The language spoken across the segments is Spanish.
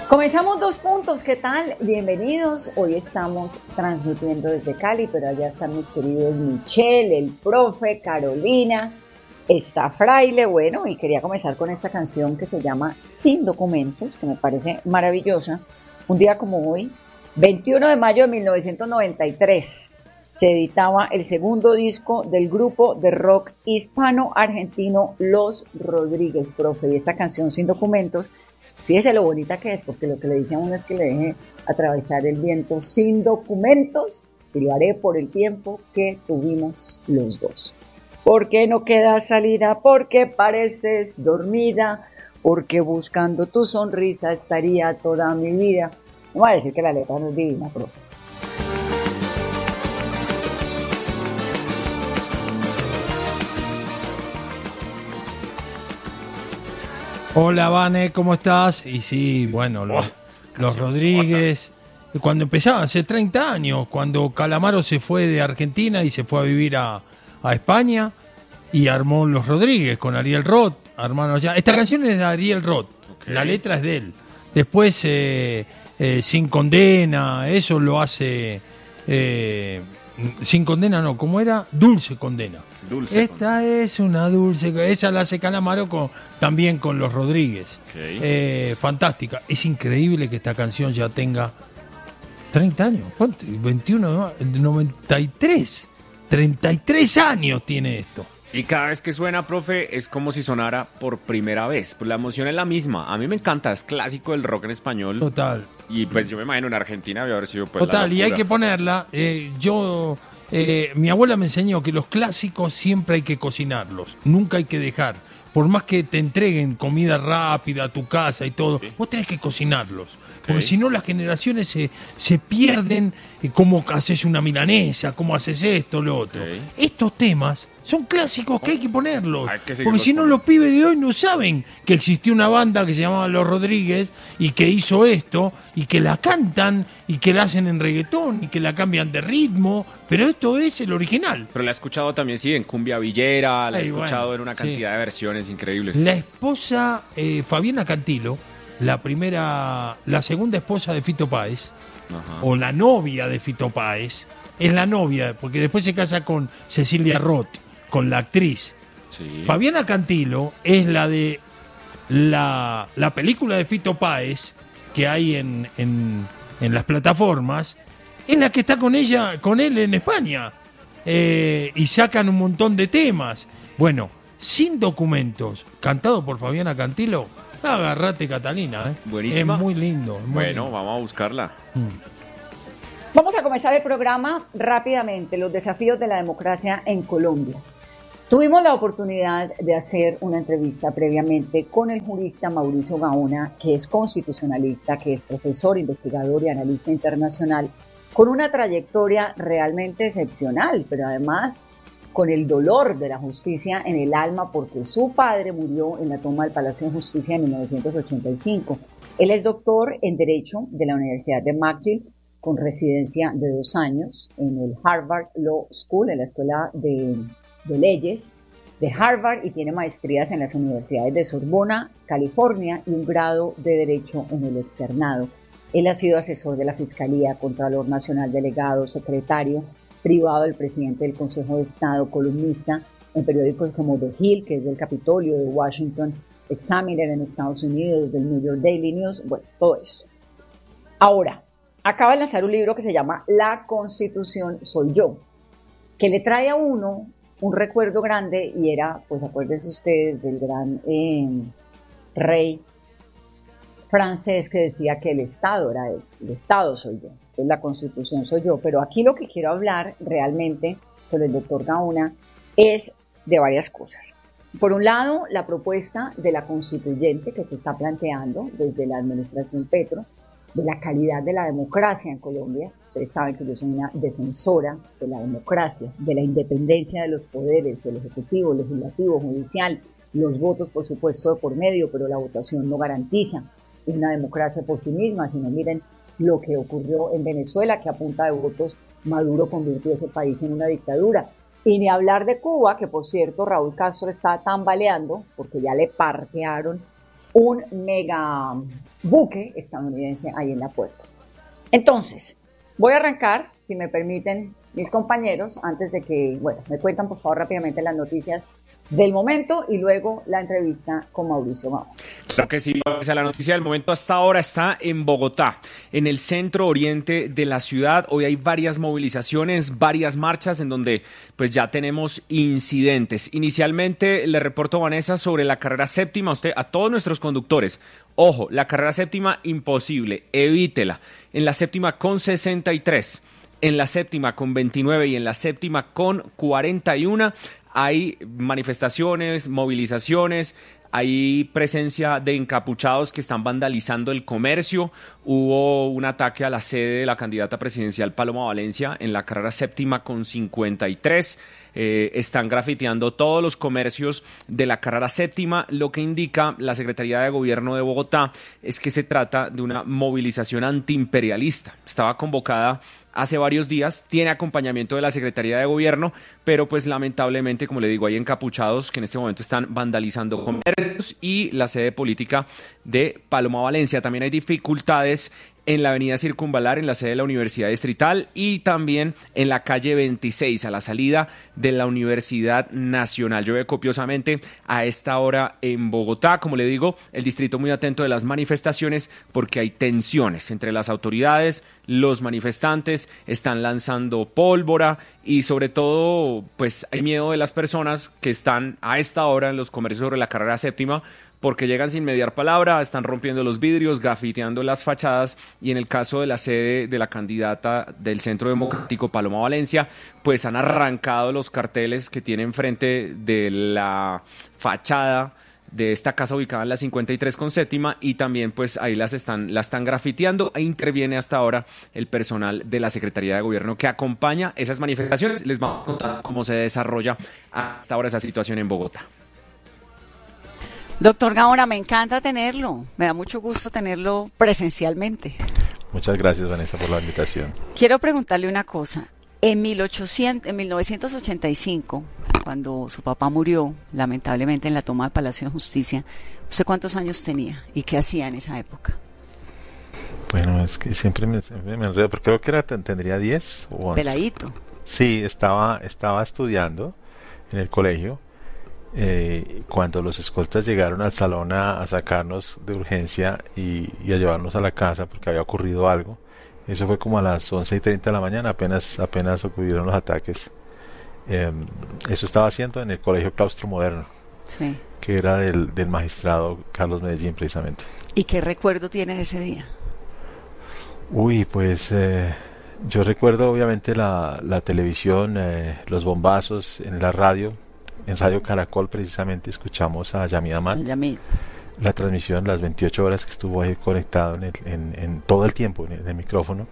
Comenzamos Dos Puntos, ¿qué tal? Bienvenidos, hoy estamos transmitiendo desde Cali, pero allá están mis queridos Michelle, el profe, Carolina, está Fraile, bueno, y quería comenzar con esta canción que se llama Sin Documentos, que me parece maravillosa. Un día como hoy, 21 de mayo de 1993, se editaba el segundo disco del grupo de rock hispano-argentino Los Rodríguez, profe, y esta canción Sin Documentos, fíjese lo bonita que es, porque lo que le dice a uno es que le deje atravesar el viento sin documentos y lo haré por el tiempo que tuvimos los dos. Porque no queda salida, porque pareces dormida, porque buscando tu sonrisa estaría toda mi vida. No voy a decir que la letra no es divina, profe. Hola, Vane, ¿cómo estás? Y sí, bueno, los Rodríguez, cuando empezaban, hace 30 años, cuando Calamaro se fue de Argentina y se fue a vivir a España y armó Los Rodríguez con Ariel Roth, armaron allá. Esta canción es de Ariel Roth, la letra es de él. Después, Sin Condena, eso lo hace... Sin Condena no, ¿cómo era? Dulce Condena. Esta es una dulce, esa la hace Calamaro también con Los Rodríguez. Fantástica. Es increíble que esta canción ya tenga 30 años. ¿Cuánto? 21, 93. 33 años tiene esto. Y cada vez que suena, profe, es como si sonara por primera vez. Pues la emoción es la misma. A mí me encanta, es clásico del rock en español. Total. Y pues yo me imagino en Argentina debe haber sido pues total, y hay que ponerla. Mi abuela me enseñó que los clásicos siempre hay que cocinarlos, nunca hay que dejar. Por más que te entreguen comida rápida a tu casa y todo, vos tenés que cocinarlos. Porque si no las generaciones se pierden, cómo haces una milanesa, cómo haces esto, lo otro. Estos temas son clásicos que hay que ponerlos. Porque si no los pibes de hoy no saben que existió una banda que se llamaba Los Rodríguez y que hizo esto y que la cantan y que la hacen en reggaetón y que la cambian de ritmo. Pero esto es el original. Pero la he escuchado también, sí, en cumbia villera, la he escuchado en una cantidad de versiones increíbles. La esposa Fabiana Cantilo, la segunda esposa de Fito Páez, o la novia de Fito Páez, es la novia, porque después se casa con Cecilia Roth, con la actriz. Fabiana Cantilo es la de la película de Fito Páez que hay en las plataformas, es la que está con él en España, y sacan un montón de temas. Bueno, Sin Documentos, cantado por Fabiana Cantilo. Agarrate, Catalina, Buenísima. Es muy lindo. Vamos a buscarla. Vamos a comenzar el programa rápidamente, los desafíos de la democracia en Colombia. Tuvimos la oportunidad de hacer una entrevista previamente con el jurista Mauricio Gaona, que es constitucionalista, que es profesor, investigador y analista internacional, con una trayectoria realmente excepcional, pero además con el dolor de la justicia en el alma porque su padre murió en la toma del Palacio de Justicia en 1985. Él es doctor en Derecho de la Universidad de McGill, con residencia de 2 años en el Harvard Law School, en la Escuela de Leyes de Harvard, y tiene maestrías en las universidades de Sorbona, California, y un grado de Derecho en el externado. Él ha sido asesor de la Fiscalía, Contralor Nacional Delegado, secretario privado del presidente del Consejo de Estado, columnista en periódicos como The Hill, que es del Capitolio, de Washington Examiner en Estados Unidos, del New York Daily News, bueno, todo eso. Ahora, acaba de lanzar un libro que se llama La Constitución Soy Yo, que le trae a uno un recuerdo grande, y era, pues acuérdense ustedes, del gran rey francés que decía que el Estado era él, el Estado soy yo, entonces la Constitución soy yo. Pero aquí lo que quiero hablar realmente con el doctor Gaona es de varias cosas. Por un lado, la propuesta de la constituyente que se está planteando desde la administración Petro, de la calidad de la democracia en Colombia. Ustedes saben que yo soy una defensora de la democracia, de la independencia de los poderes, del Ejecutivo, Legislativo, Judicial, los votos, por supuesto, de por medio, pero la votación no garantiza una democracia por sí misma, sino miren lo que ocurrió en Venezuela, que a punta de votos Maduro convirtió ese país en una dictadura. Y ni hablar de Cuba, que por cierto Raúl Castro está tambaleando, porque ya le partearon un mega buque estadounidense ahí en la puerta. Entonces, voy a arrancar, si me permiten mis compañeros, antes de que, me cuentan por favor rápidamente las noticias del momento y luego la entrevista con Mauricio Gama. Claro que sí, la noticia del momento hasta ahora está en Bogotá, en el centro oriente de la ciudad. Hoy hay varias movilizaciones, varias marchas en donde pues ya tenemos incidentes. Inicialmente le reporto, Vanessa, sobre la carrera séptima, a todos nuestros conductores. Ojo, la carrera séptima imposible, evítela. En la séptima con 63, en la séptima con 29 y en la séptima con 41 hay manifestaciones, movilizaciones, hay presencia de encapuchados que están vandalizando el comercio. Hubo un ataque a la sede de la candidata presidencial Paloma Valencia en la carrera séptima con 53. Están grafiteando todos los comercios de la carrera séptima. Lo que indica la Secretaría de Gobierno de Bogotá es que se trata de una movilización antiimperialista. Estaba convocada hace varios días, tiene acompañamiento de la Secretaría de Gobierno, pero pues lamentablemente, como le digo, hay encapuchados que en este momento están vandalizando comercios y la sede política de Paloma Valencia. También hay dificultades en la avenida Circunvalar, en la sede de la Universidad Distrital, y también en la calle 26, a la salida de la Universidad Nacional. Llueve copiosamente a esta hora en Bogotá. Como le digo, el distrito muy atento de las manifestaciones porque hay tensiones entre las autoridades, los manifestantes están lanzando pólvora y sobre todo pues hay miedo de las personas que están a esta hora en los comercios sobre la carrera séptima, porque llegan sin mediar palabra, están rompiendo los vidrios, grafiteando las fachadas, y en el caso de la sede de la candidata del Centro Democrático, Paloma Valencia, pues han arrancado los carteles que tienen frente de la fachada de esta casa ubicada en la 53 con séptima, y también pues ahí la están grafiteando, e interviene hasta ahora el personal de la Secretaría de Gobierno que acompaña esas manifestaciones. Les vamos a contar cómo se desarrolla hasta ahora esa situación en Bogotá. Doctor Gaona, me encanta tenerlo, me da mucho gusto tenerlo presencialmente. Muchas gracias, Vanessa, por la invitación. Quiero preguntarle una cosa. En 1985, cuando su papá murió, lamentablemente en la toma de Palacio de Justicia, ¿usted cuántos años tenía y qué hacía en esa época? Bueno, es que siempre me enredo, porque creo que tendría 10 o 11. Peladito. Sí, estaba estudiando en el colegio. Cuando los escoltas llegaron al salón a sacarnos de urgencia y a llevarnos a la casa porque había ocurrido algo. Eso fue como a las 11:30 de la mañana, apenas ocurrieron los ataques. Eso estaba haciendo en el Colegio Claustro Moderno, sí, que era del magistrado Carlos Medellín, precisamente. ¿Y qué recuerdo tiene de ese día? Uy, pues yo recuerdo obviamente la televisión, los bombazos en la radio. En Radio Caracol precisamente escuchamos a Yamid Amad, la transmisión, las 28 horas que estuvo ahí conectado en todo el tiempo en el micrófono.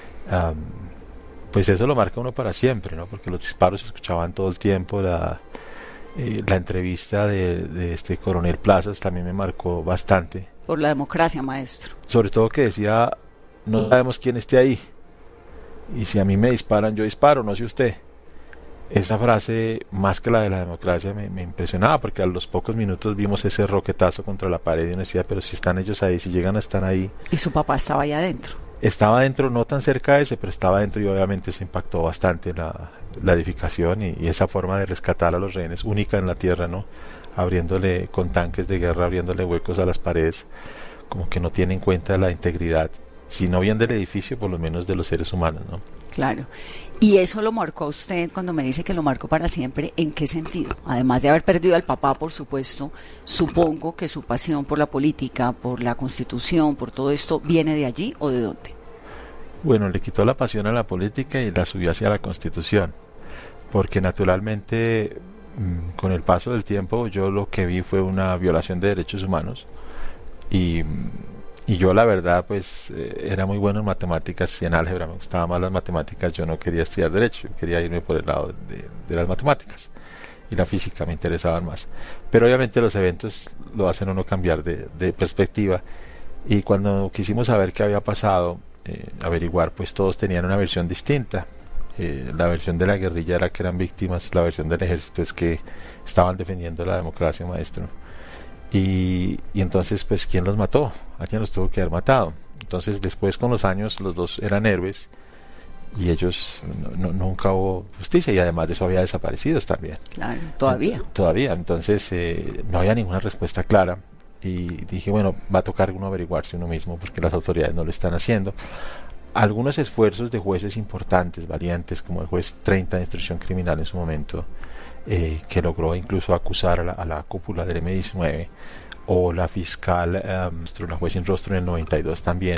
Pues eso lo marca uno para siempre, ¿no? Porque los disparos se escuchaban todo el tiempo. La entrevista de este coronel Plazas también me marcó bastante. Por la democracia, maestro. Sobre todo que decía, no sabemos quién esté ahí, y si a mí me disparan, yo disparo, no sé usted. Esa frase, más que la de la democracia, me impresionaba, porque a los pocos minutos vimos ese roquetazo contra la pared y uno decía, pero si están ellos ahí, si llegan a estar ahí. ¿Y su papá estaba allá adentro? Estaba adentro, no tan cerca de ese, pero estaba adentro, y obviamente eso impactó bastante la edificación y esa forma de rescatar a los rehenes, única en la tierra, ¿no? Abriéndole con tanques de guerra, abriéndole huecos a las paredes, como que no tiene en cuenta la integridad, si no bien del edificio, por lo menos de los seres humanos, ¿no? Claro. ¿Y eso lo marcó a usted cuando me dice que lo marcó para siempre? ¿En qué sentido? Además de haber perdido al papá, por supuesto, supongo que su pasión por la política, por la Constitución, por todo esto, ¿viene de allí o de dónde? Bueno, le quitó la pasión a la política y la subió hacia la Constitución, porque naturalmente con el paso del tiempo yo lo que vi fue una violación de derechos humanos, y yo la verdad pues era muy bueno en matemáticas y en álgebra, me gustaban más las matemáticas. Yo no quería estudiar derecho, yo quería irme por el lado de las matemáticas, y la física me interesaban más, pero obviamente los eventos lo hacen a uno cambiar de perspectiva, y cuando quisimos saber qué había pasado, averiguar, pues todos tenían una versión distinta. La versión de la guerrilla era que eran víctimas, la versión del ejército es que estaban defendiendo la democracia, maestro. y entonces pues ¿quién los mató? Alguien los tuvo que haber matado. Entonces después con los años los dos eran héroes y ellos nunca hubo justicia, y además de eso había desaparecidos también. Claro, todavía. Todavía, entonces no había ninguna respuesta clara, y dije, bueno, va a tocar uno averiguarse uno mismo porque las autoridades no lo están haciendo. Algunos esfuerzos de jueces importantes, valientes, como el juez 30 de instrucción criminal en su momento, que logró incluso acusar a la cúpula del M-19, o la fiscal, la juez sin rostro en el 92 también,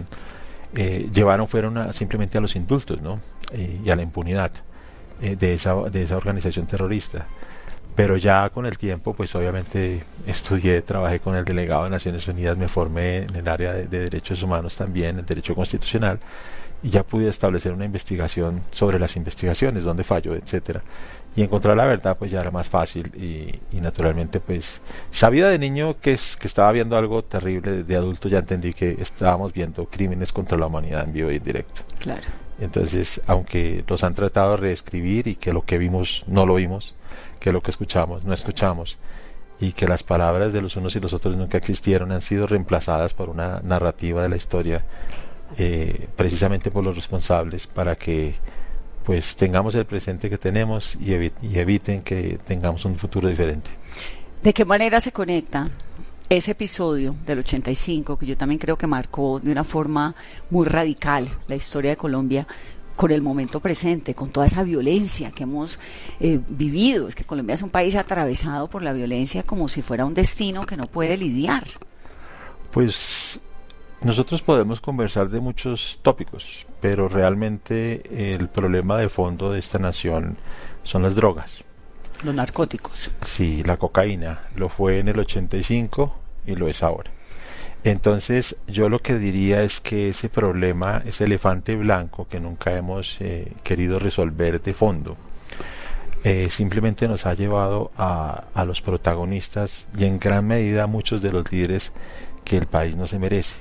fueron simplemente a los indultos, ¿no? Y a la impunidad de esa organización terrorista. Pero ya con el tiempo, pues obviamente trabajé con el delegado de Naciones Unidas, me formé en el área de derechos humanos también, el derecho constitucional, y ya pude establecer una investigación sobre las investigaciones, dónde falló, etcétera. Y encontrar la verdad pues ya era más fácil, y naturalmente pues sabía de niño que estaba viendo algo terrible, de adulto ya entendí que estábamos viendo crímenes contra la humanidad en vivo y en directo. Claro. Entonces, aunque los han tratado de reescribir y que lo que vimos no lo vimos, que lo que escuchamos no escuchamos, y que las palabras de los unos y los otros nunca existieron, han sido reemplazadas por una narrativa de la historia, precisamente por los responsables, para que pues tengamos el presente que tenemos y eviten que tengamos un futuro diferente. ¿De qué manera se conecta ese episodio del 85, que yo también creo que marcó de una forma muy radical la historia de Colombia, con el momento presente, con toda esa violencia que hemos vivido? Es que Colombia es un país atravesado por la violencia como si fuera un destino que no puede lidiar. Pues nosotros podemos conversar de muchos tópicos, pero realmente el problema de fondo de esta nación son las drogas. Los narcóticos. Sí, la cocaína. Lo fue en el 85 y lo es ahora. Entonces, yo lo que diría es que ese problema, ese elefante blanco que nunca hemos querido resolver de fondo, simplemente nos ha llevado a los protagonistas, y en gran medida a muchos de los líderes que el país no se merece.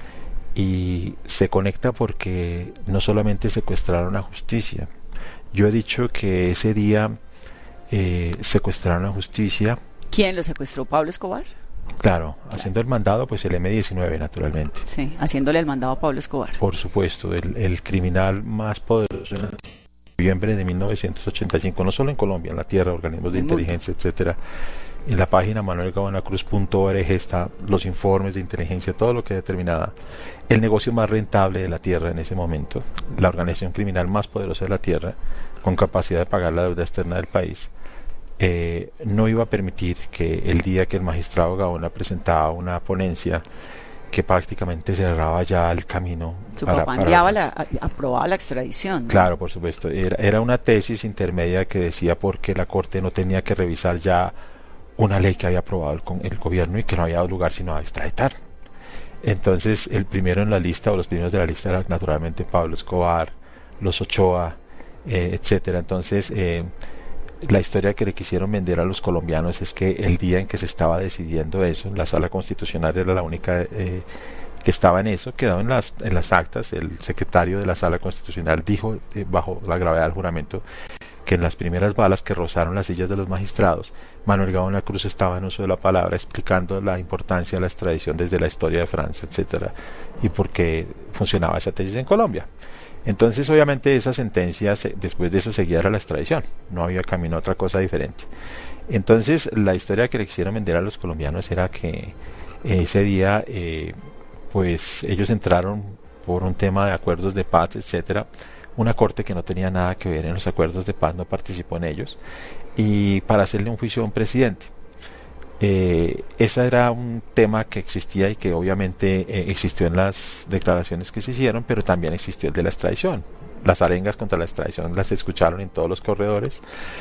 Y se conecta porque no solamente secuestraron a justicia. Yo he dicho que ese día secuestraron a justicia. ¿Quién lo secuestró? ¿Pablo Escobar? Claro, haciendo el mandado, pues el M-19 naturalmente. Sí, haciéndole el mandado a Pablo Escobar. Por supuesto, el criminal más poderoso en noviembre de 1985, no solo en Colombia, en la tierra, organismos de inteligencia, etcétera. En la página manuelgabanacruz.org están los informes de inteligencia, todo lo que determinaba el negocio más rentable de la tierra en ese momento, la organización criminal más poderosa de la tierra, con capacidad de pagar la deuda externa del país. No iba a permitir que el día que el magistrado Gaona presentaba una ponencia que prácticamente cerraba ya el camino. Su papá aprobaba la extradición, ¿no? Claro, por supuesto. Era una tesis intermedia que decía por qué la Corte no tenía que revisar ya una ley que había aprobado el gobierno y que no había dado lugar sino a extraditar. Entonces, el primero en la lista, o los primeros de la lista, era naturalmente Pablo Escobar, los Ochoa, etcétera. Entonces, la historia que le quisieron vender a los colombianos es que el día en que se estaba decidiendo eso, la Sala Constitucional era la única que estaba en eso, quedó en las actas. El secretario de la Sala Constitucional dijo, bajo la gravedad del juramento, que en las primeras balas que rozaron las sillas de los magistrados, Manuel Gaona Cruz estaba en uso de la palabra, explicando la importancia de la extradición desde la historia de Francia, etcétera, y por qué funcionaba esa tesis en Colombia. Entonces, obviamente, esa sentencia, después de eso, seguía la extradición. No había camino a otra cosa diferente. Entonces, la historia que le quisieron vender a los colombianos era que ese día, pues, ellos entraron por un tema de acuerdos de paz, etcétera. Una corte que no tenía nada que ver en los acuerdos de paz, no participó en ellos, y para hacerle un juicio a un presidente. Ese era un tema que existía y que obviamente existió en las declaraciones que se hicieron, pero también existió el de la extradición. Las arengas contra la extradición las escucharon en todos los corredores,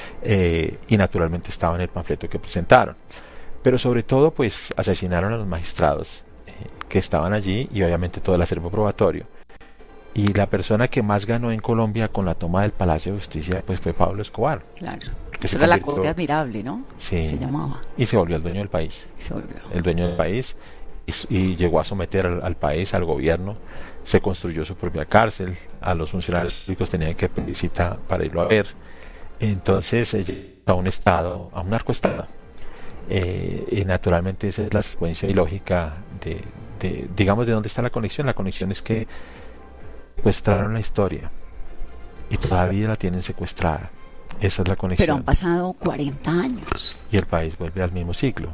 y naturalmente estaba en el panfleto que presentaron. Pero sobre todo, pues, asesinaron a los magistrados que estaban allí, y obviamente todo el acervo probatorio. Y la persona que más ganó en Colombia con la toma del Palacio de Justicia, pues, fue Pablo Escobar. Claro. Eso era la Corte Admirable, ¿no? Sí. Se llamaba. Y se volvió el dueño del país. El dueño del país, y llegó a someter al país, al gobierno. Se construyó su propia cárcel. A los funcionarios públicos tenían que pedir cita para irlo a ver. Entonces, a un estado, a un narcoestado. Y naturalmente esa es la secuencia ilógica digamos, de dónde está la conexión. La conexión es que secuestraron la historia y todavía la tienen secuestrada. Esa es la conexión. Pero han pasado 40 años. Y el país vuelve al mismo ciclo.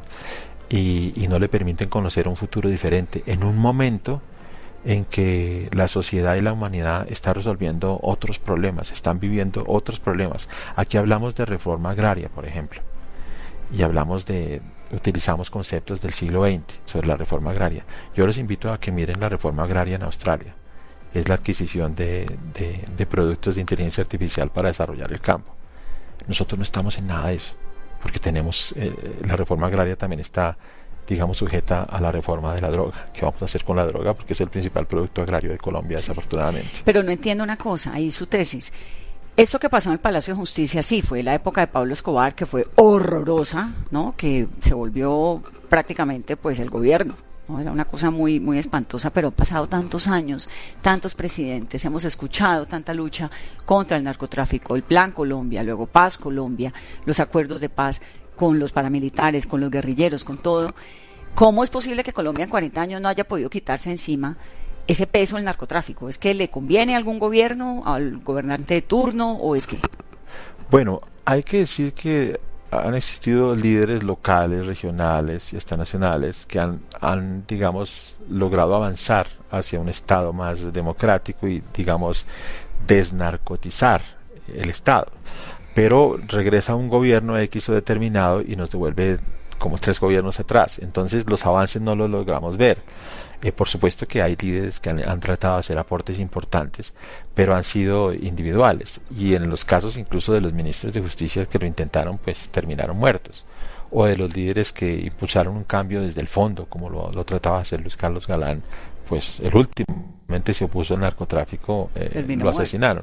Y no le permiten conocer un futuro diferente en un momento en que la sociedad y la humanidad está resolviendo otros problemas, están viviendo otros problemas. Aquí hablamos de reforma agraria, por ejemplo, y utilizamos conceptos del siglo XX sobre la reforma agraria. Yo los invito a que miren la reforma agraria en Australia. Es la adquisición de productos de inteligencia artificial para desarrollar el campo. Nosotros no estamos en nada de eso, porque tenemos la reforma agraria también está, digamos, sujeta a la reforma de la droga. ¿Qué vamos a hacer con la droga? Porque es el principal producto agrario de Colombia, desafortunadamente. Pero no entiendo una cosa, ahí su tesis. Esto que pasó en el Palacio de Justicia, sí, fue la época de Pablo Escobar, que fue horrorosa, ¿no? Que se volvió prácticamente, pues, el gobierno, ¿no? Era una cosa muy, muy espantosa, pero han pasado tantos años, tantos presidentes, hemos escuchado tanta lucha contra el narcotráfico, el Plan Colombia, luego Paz Colombia, los acuerdos de paz con los paramilitares, con los guerrilleros, con todo. ¿Cómo es posible que Colombia en 40 años no haya podido quitarse encima ese peso del narcotráfico? ¿Es que le conviene a algún gobierno, al gobernante de turno, o es que...? Bueno, hay que decir que han existido líderes locales, regionales y hasta nacionales que han, digamos, logrado avanzar hacia un Estado más democrático y, digamos, desnarcotizar el Estado. Pero regresa un gobierno X o determinado y nos devuelve como 3 gobiernos atrás. Entonces los avances no los logramos ver. Por supuesto que hay líderes que han tratado de hacer aportes importantes, pero han sido individuales, y en los casos incluso de los ministros de justicia que lo intentaron, pues terminaron muertos, o de los líderes que impulsaron un cambio desde el fondo, como lo trataba de hacer Luis Carlos Galán, pues el últimamente se opuso al narcotráfico, lo asesinaron.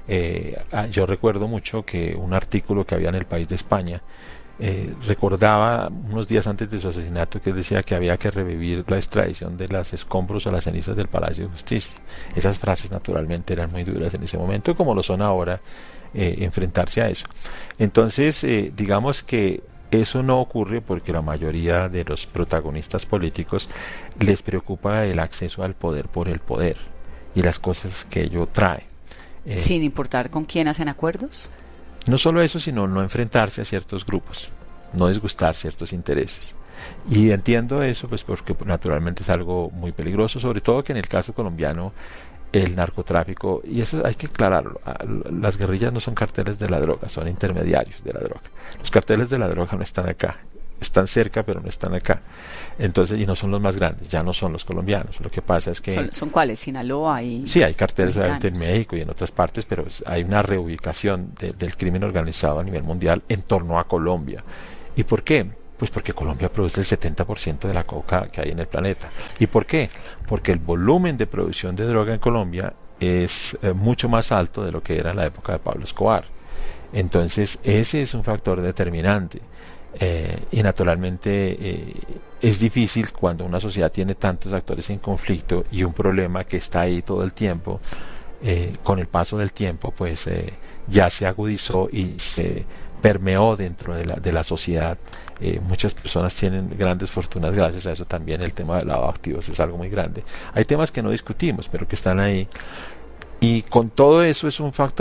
Yo recuerdo mucho que un artículo que había en El País de España recordaba unos días antes de su asesinato que él decía que había que revivir la extradición de los escombros o las cenizas del Palacio de Justicia. Esas frases naturalmente eran muy duras en ese momento, como lo son ahora, enfrentarse a eso. Entonces, digamos que eso no ocurre porque la mayoría de los protagonistas políticos les preocupa el acceso al poder por el poder y las cosas que ello trae. Sin importar con quién hacen acuerdos. No solo eso, sino no enfrentarse a ciertos grupos, no disgustar ciertos intereses. Y entiendo eso, pues porque naturalmente es algo muy peligroso, sobre todo que en el caso colombiano el narcotráfico, y eso hay que aclararlo, las guerrillas no son carteles de la droga, son intermediarios de la droga. Los carteles de la droga no están acá, están cerca pero no están acá. Entonces, y no son los más grandes, ya no son los colombianos. Lo que pasa es que... ¿Son cuáles? ¿Sinaloa? Sí, hay carteles obviamente en México y en otras partes, pero hay una reubicación del crimen organizado a nivel mundial en torno a Colombia. ¿Y por qué? Pues porque Colombia produce el 70% de la coca que hay en el planeta. ¿Y por qué? Porque el volumen de producción de droga en Colombia es mucho más alto de lo que era en la época de Pablo Escobar. Entonces, ese es un factor determinante. Y naturalmente es difícil cuando una sociedad tiene tantos actores en conflicto y un problema que está ahí todo el tiempo, con el paso del tiempo pues ya se agudizó y se permeó dentro de la sociedad. Muchas personas tienen grandes fortunas gracias a eso. También el tema del lavado de activos es algo muy grande. Hay temas que no discutimos pero que están ahí, y con todo eso es un factor